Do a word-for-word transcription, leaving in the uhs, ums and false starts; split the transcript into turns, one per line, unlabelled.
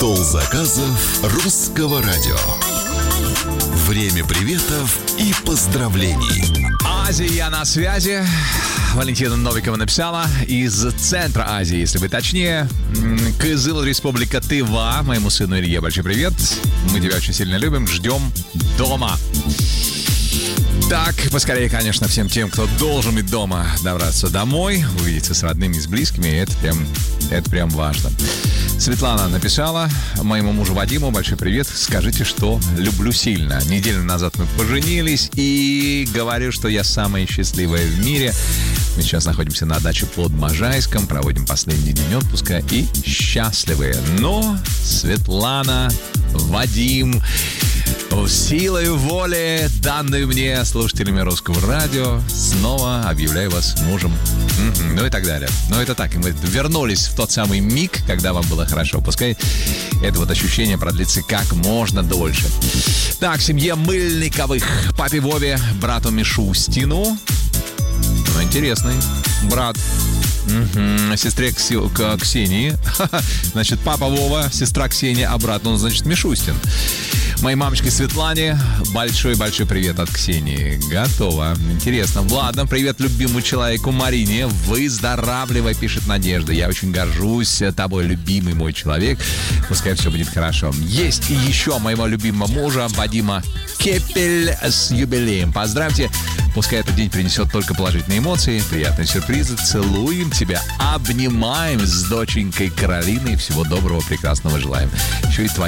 Стол заказов русского радио. Время приветов и поздравлений.
Азия на связи. Валентина Новикова написала из центра Азии, если быть точнее. Кызыл, Республика Тыва. Моему сыну Илье большой привет. Мы тебя очень сильно любим. Ждем дома. Так, поскорее, конечно, всем тем, кто должен быть дома, добраться домой, увидеться с родными, с близкими. Это прям, это прям важно. Светлана написала моему мужу Вадиму большой привет. Скажите, что люблю сильно. Неделю назад мы поженились, и говорю, что я самая счастливая в мире. Мы сейчас находимся на даче под Можайском, проводим последний день отпуска и счастливые. Но Светлана, Вадим, силой воли, данной мне слушателями Русского радио, снова объявляю вас мужем. Mm-hmm. Ну и так далее. Но это так, и мы вернулись в тот самый миг, когда вам было хорошо. Пускай это вот ощущение продлится как можно дольше. Так, семье Мыльниковых, папе Вове, брату Мишустину. Ну, интересный брат. Угу. Сестре Кси- К- Ксении. Значит, папа Вова, сестра Ксения обратно, он, значит, Мишустин. Моей мамочке Светлане большой-большой привет от Ксении. Готово. Интересно. Ладно, привет любимому человеку Марине. Выздоравливай, пишет Надежда. Я очень горжусь тобой, любимый мой человек. Пускай все будет хорошо. Есть и еще моего любимого мужа Вадима Кепель с юбилеем. Поздравьте. Пускай этот день принесет только положительные эмоции, приятные сюрпризы. Целуем тебя, обнимаем с доченькой Каролиной. Всего доброго, прекрасного желаем. Еще и твоя